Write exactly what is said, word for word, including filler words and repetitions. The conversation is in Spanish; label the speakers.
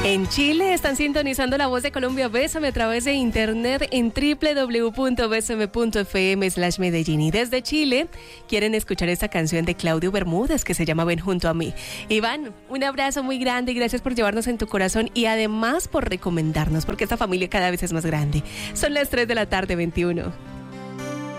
Speaker 1: En Chile están sintonizando La Voz de Colombia Bésame a través de internet en doble u doble u doble u punto besame punto efe eme slash Medellín. Y desde Chile quieren escuchar esta canción de Claudio Bermúdez que se llama Ven junto a mí. Iván, un abrazo muy grande y gracias por llevarnos en tu corazón y además por recomendarnos, porque esta familia cada vez es más grande. Son las tres de la tarde, veintiuno.